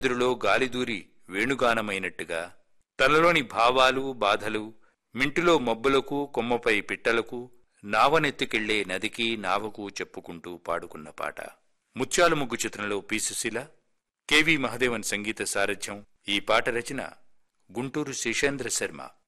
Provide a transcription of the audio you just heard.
ఎదురులో గాలిదూరి వేణుగానమైనట్టుగా తనలోని భావాలు బాధలు మింటిలో మబ్బులకు కొమ్మపై పిట్టలకు నావనెత్తుకెళ్లే నదికి నావకు చెప్పుకుంటూ పాడుకున్న పాట. ముత్యాల ముగ్గు చిత్రంలో పి. సుశీల, కెవి మహదేవన్ సంగీత సారథ్యం. ఈ పాట రచన గుంటూరు శేషేంద్ర శర్మ.